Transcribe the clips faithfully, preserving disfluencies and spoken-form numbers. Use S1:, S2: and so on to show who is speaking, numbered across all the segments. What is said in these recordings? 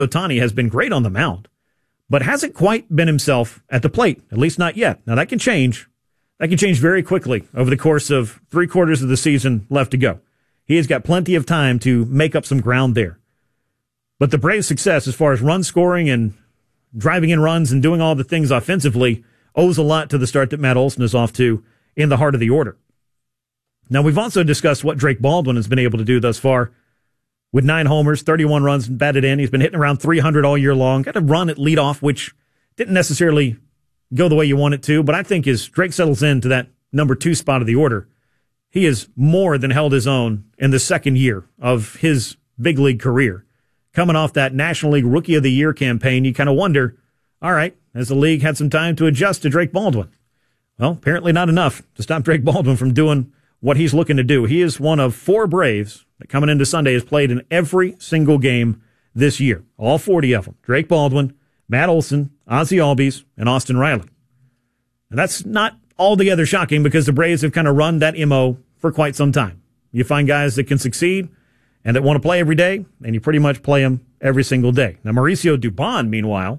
S1: Ohtani has been great on the mound, but hasn't quite been himself at the plate, at least not yet. Now, that can change. That can change very quickly over the course of three quarters of the season left to go. He has got plenty of time to make up some ground there. But the Braves' success as far as run scoring and driving in runs and doing all the things offensively owes a lot to the start that Matt Olson is off to in the heart of the order. Now, we've also discussed what Drake Baldwin has been able to do thus far with nine homers, thirty-one runs batted in. He's been hitting around three hundred all year long. Got a run at leadoff, which didn't necessarily go the way you want it to, but I think as Drake settles into that number two spot of the order, he has more than held his own in the second year of his big league career. Coming off that National League Rookie of the Year campaign, you kind of wonder, all right, has the league had some time to adjust to Drake Baldwin? Well, apparently not enough to stop Drake Baldwin from doing what he's looking to do. He is one of four Braves that coming into Sunday has played in every single game this year. All forty of them. Drake Baldwin, Matt Olson, Ozzie Albies, and Austin Riley. And that's not altogether shocking because the Braves have kind of run that M O for quite some time. You find guys that can succeed and that want to play every day, and you pretty much play them every single day. Now, Mauricio Dubon, meanwhile,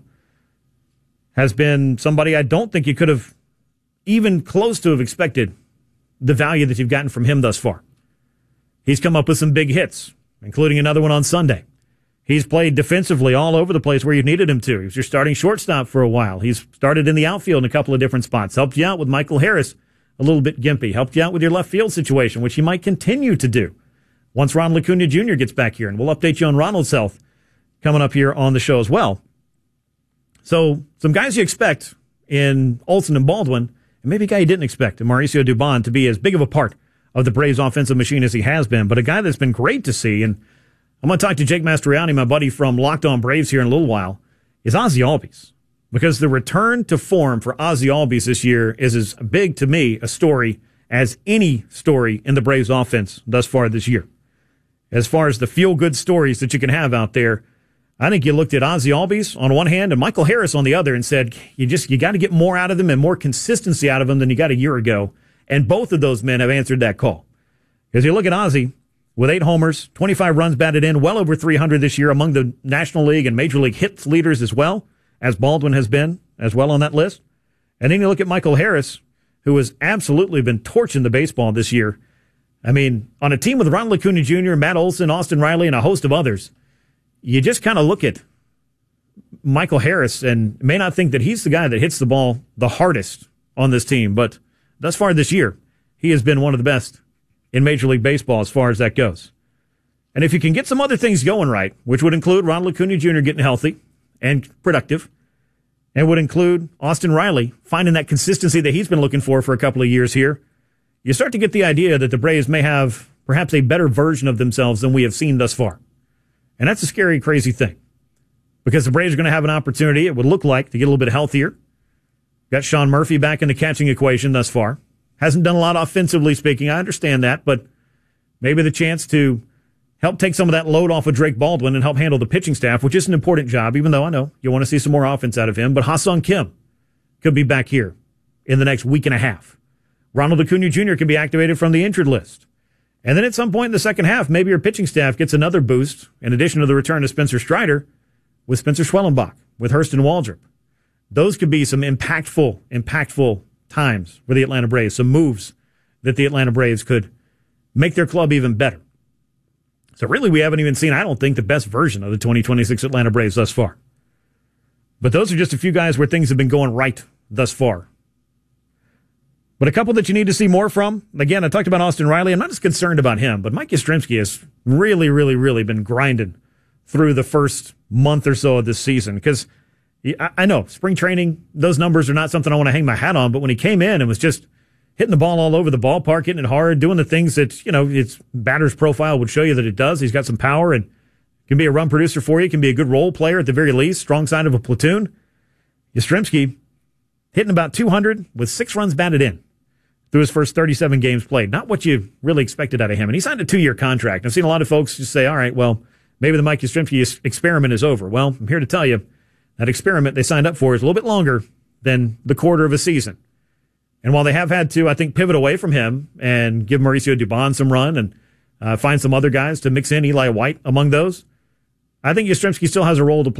S1: has been somebody I don't think you could have even close to have expected the value that you've gotten from him thus far. He's come up with some big hits, including another one on Sunday. He's played defensively all over the place where you needed him to. He was your starting shortstop for a while. He's started in the outfield in a couple of different spots. Helped you out with Michael Harris a little bit gimpy. Helped you out with your left field situation, which he might continue to do once Ronald Acuna Junior gets back here. And we'll update you on Ronald's health coming up here on the show as well. So some guys you expect in Olson and Baldwin, and maybe a guy you didn't expect in Mauricio Dubon to be as big of a part of the Braves offensive machine as he has been, but a guy that's been great to see. And I'm going to talk to Jake Mastriani, my buddy from Locked On Braves here in a little while, is Ozzie Albies. Because the return to form for Ozzie Albies this year is as big to me a story as any story in the Braves offense thus far this year. As far as the feel-good stories that you can have out there, I think you looked at Ozzie Albies on one hand and Michael Harris on the other and said, you just you got to get more out of them and more consistency out of them than you got a year ago. And both of those men have answered that call. Because you look at Ozzie with eight homers, twenty-five runs batted in, well over three hundred this year, among the National League and Major League hits leaders as well, as Baldwin has been as well on that list. And then you look at Michael Harris, who has absolutely been torching the baseball this year. I mean, on a team with Ronald Acuna Junior, Matt Olson, Austin Riley, and a host of others, you just kind of look at Michael Harris and may not think that he's the guy that hits the ball the hardest on this team, but thus far this year, he has been one of the best in Major League Baseball as far as that goes. And if you can get some other things going right, which would include Ronald Acuna Junior getting healthy and productive, and would include Austin Riley finding that consistency that he's been looking for for a couple of years here, you start to get the idea that the Braves may have perhaps a better version of themselves than we have seen thus far. And that's a scary, crazy thing. Because the Braves are going to have an opportunity, it would look like, to get a little bit healthier. Got Sean Murphy back in the catching equation thus far. Hasn't done a lot offensively speaking, I understand that, but maybe the chance to help take some of that load off of Drake Baldwin and help handle the pitching staff, which is an important job, even though I know you want to see some more offense out of him. But Ha-Seong Kim could be back here in the next week and a half. Ronald Acuna Junior can be activated from the injured list. And then at some point in the second half, maybe your pitching staff gets another boost, in addition to the return of Spencer Strider, with Spencer Schwellenbach, with Hurston Waldrop. Those could be some impactful, impactful times for the Atlanta Braves, some moves that the Atlanta Braves could make their club even better. So really, we haven't even seen, I don't think, the best version of the twenty twenty-six Atlanta Braves thus far. But those are just a few guys where things have been going right thus far. But a couple that you need to see more from, again, I talked about Austin Riley. I'm not as concerned about him, but Mike Yastrzemski has really, really, really been grinding through the first month or so of this season. Because I know, spring training, those numbers are not something I want to hang my hat on, but when he came in and was just hitting the ball all over the ballpark, hitting it hard, doing the things that, you know, its batter's profile would show you that it does. He's got some power and can be a run producer for you, can be a good role player at the very least, strong side of a platoon. Yastrzemski hitting about two hundred with six runs batted in through his first thirty-seven games played. Not what you really expected out of him. And he signed a two-year contract. I've seen a lot of folks just say, all right, well, maybe the Mike Yastrzemski experiment is over. Well, I'm here to tell you that experiment they signed up for is a little bit longer than the quarter of a season. And while they have had to, I think, pivot away from him and give Mauricio Dubon some run and uh, find some other guys to mix in, Eli White among those, I think Yastrzemski still has a role to play.